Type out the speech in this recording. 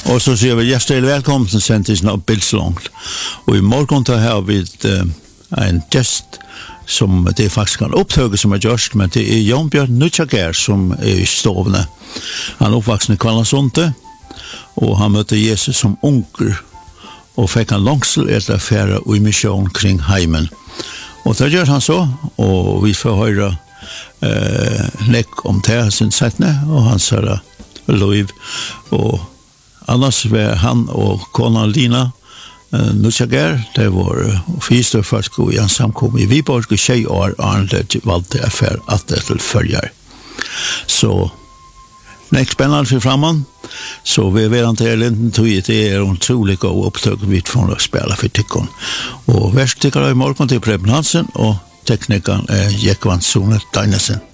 Och så säger vi hjärtligt välkommen till sändningen av Bildslångt. Och I morgon tar här vi en gäst som det faktiskt kan upptäcka som är just, men det är Jan Björn Nutjager som är I Stovne. Han är uppvuxen I Kvallasonte och han mötte Jesus som onkel och fick en långsel efter affärer och I mission kring heimen. Och det gör han så, och vi får höra näck om det sin sättne och hans herra liv. Och annars var han och konan Lina Nutjager, det var fyrstör folk och en samkom I Viborg och 20 år Arne valgte affär att det till följer. Så näck spännande för framan. Så vi vet inte Linden tog det är otroligt och upptag vid från att spela för tyckon. Och värst tycker I morgon till Preben Hansen och teknikern Jekvan Sune Dynesen.